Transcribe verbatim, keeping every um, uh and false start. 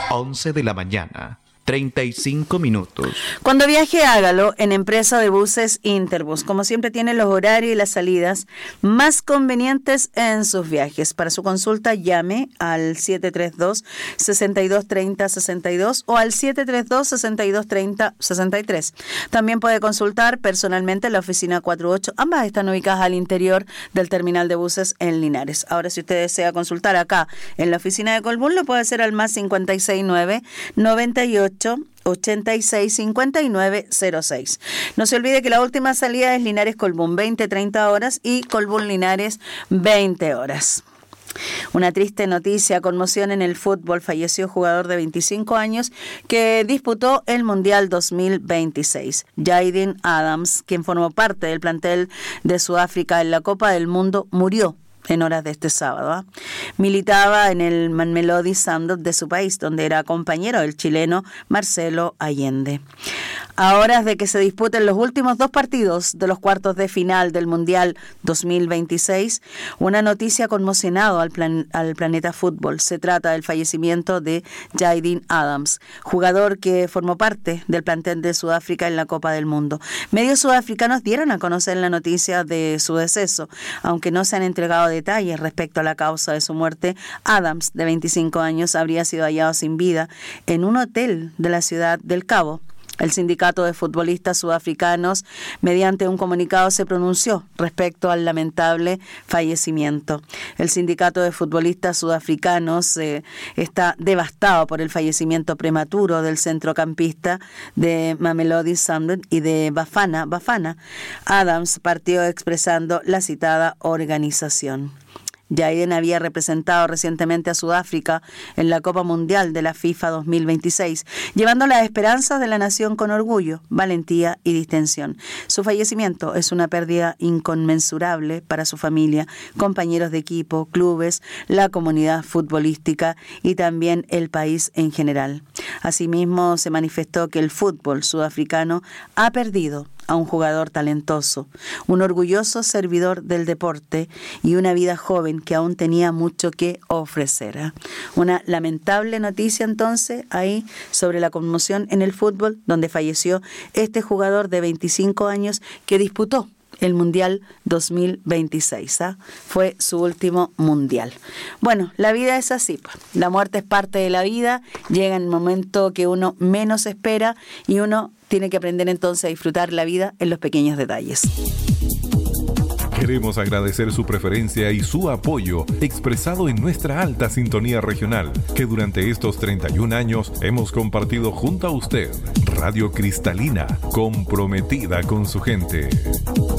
once de la mañana. treinta y cinco minutos. Cuando viaje, hágalo en Empresa de Buses Interbus. Como siempre, tiene los horarios y las salidas más convenientes en sus viajes. Para su consulta, llame al siete tres dos, seis dos tres cero, seis dos o al siete tres dos, seis dos tres cero, seis tres. También puede consultar personalmente en la oficina cuarenta y ocho. Ambas están ubicadas al interior del terminal de buses en Linares. Ahora, si usted desea consultar acá en la oficina de Colbún, lo puede hacer al más cincuenta y seis nueve, noventa y ocho, ochenta y seis, cincuenta y nueve cero seis. No se olvide que la última salida es Linares Colbún, veinte treinta horas, y Colbún Linares, veinte horas. Una triste noticia, conmoción en el fútbol. Falleció jugador de veinticinco años que disputó el Mundial dos mil veintiséis. Jaden Adams, quien formó parte del plantel de Sudáfrica en la Copa del Mundo, murió en horas de este sábado. ¿eh? Militaba en el Mamelodi Sundowns de su país, donde era compañero del chileno Marcelo Allende. A horas de que se disputen los últimos dos partidos de los cuartos de final del Mundial dos mil veintiséis, una noticia ha conmocionado al, plan, al planeta fútbol. Se trata del fallecimiento de Jaden Adams, jugador que formó parte del plantel de Sudáfrica en la Copa del Mundo. Medios sudafricanos dieron a conocer la noticia de su deceso, aunque no se han entregado detalles respecto a la causa de su muerte. Adams, de veinticinco años, habría sido hallado sin vida en un hotel de la ciudad del Cabo. El sindicato de futbolistas sudafricanos, mediante un comunicado, se pronunció respecto al lamentable fallecimiento. El sindicato de futbolistas sudafricanos eh, está devastado por el fallecimiento prematuro del centrocampista de Mamelodi Sundowns y de Bafana Bafana. Adams partió expresando la citada organización. Jaden había representado recientemente a Sudáfrica en la Copa Mundial de la FIFA dos mil veintiséis, llevando las esperanzas de la nación con orgullo, valentía y distensión. Su fallecimiento es una pérdida inconmensurable para su familia, compañeros de equipo, clubes, la comunidad futbolística y también el país en general. Asimismo, se manifestó que el fútbol sudafricano ha perdido a un jugador talentoso, un orgulloso servidor del deporte y una vida joven que aún tenía mucho que ofrecer. ¿eh? Una lamentable noticia entonces ahí sobre la conmoción en el fútbol, donde falleció este jugador de veinticinco años que disputó el Mundial dos mil veintiséis. ¿eh? Fue su último Mundial. Bueno, la vida es así. Pues. La muerte es parte de la vida, llega en el momento que uno menos espera y uno tiene que aprender entonces a disfrutar la vida en los pequeños detalles. Queremos agradecer su preferencia y su apoyo expresado en nuestra alta sintonía regional, que durante estos treinta y un años hemos compartido junto a usted. Radio Cristalina, comprometida con su gente.